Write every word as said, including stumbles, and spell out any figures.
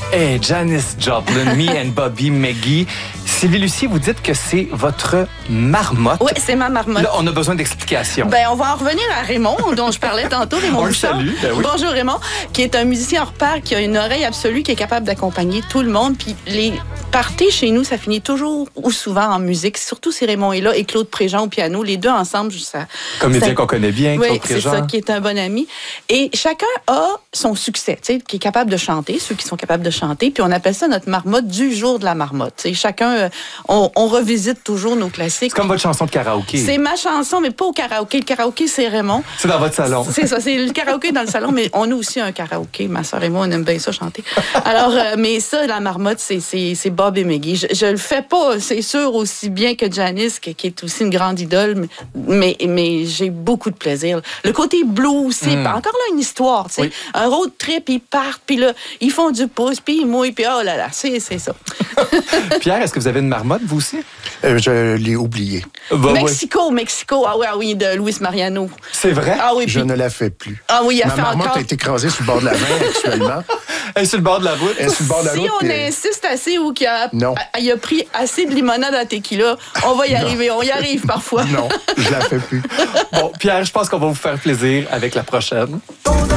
Hey, Janis Joplin, Me and Bobby McGee. Sylvie Lucie, vous dites que c'est votre marmotte. Oui, c'est ma marmotte. Là, on a besoin d'explications. Ben, on va en revenir à Raymond, dont je parlais tantôt, Raymond On le Bouchard. salue, ben oui. Bonjour Raymond, qui est un musicien hors pair, qui a une oreille absolue, qui est capable d'accompagner tout le monde. Puis les parties chez nous, ça finit toujours ou souvent en musique, surtout si Raymond est là et Claude Préjean au piano. Les deux ensemble, ça... Comédien qu'on connaît bien, Claude Oui, c'est Préjean. ça, qui est un bon ami. Et chacun a son succès, tu sais, qui est capable de chanter, ceux qui sont capables de chanter. Puis on appelle ça notre marmotte du jour de la marmotte. Tu sais, chacun, euh, on, on revisite toujours nos classiques. C'est comme votre chanson de karaoké. C'est ma chanson, mais pas au karaoké. Le karaoké, c'est Raymond. C'est dans votre salon. C'est ça, c'est le karaoké dans le salon, mais on a aussi un karaoké. Ma soeur et moi, on aime bien ça chanter. Alors, euh, mais ça, la marmotte, c'est, c'est, c'est Bob et Maggie. Je, je le fais pas, c'est sûr, aussi bien que Janis, qui, qui est aussi une grande idole, mais, mais, mais j'ai beaucoup de plaisir. Le côté blues, c'est mm. encore là une histoire, tu sais. Oui. Un road trip, ils partent, puis là, ils font du pouce, puis ils mouillent, puis oh là là, c'est, c'est ça. Pierre, est-ce que vous avez une marmotte, vous aussi? Euh, je l'ai oublié. Bah, Mexico, oui. Mexico, ah oui, ah oui, de Luis Mariano. C'est vrai? Ah oui, puis... Je ne la fais plus. Ah oui, il a Ma fait marmotte encore... a été écrasée sur le bord de la main actuellement. Elle est sur le bord de la route. Elle est sur le bord de la si route. on puis... insiste assez ou qu'il a, non. a, il a pris assez de limonade à tequila, on va y arriver. On y arrive parfois. Non, je la fais plus. Bon, Pierre, je pense qu'on va vous faire plaisir avec la prochaine.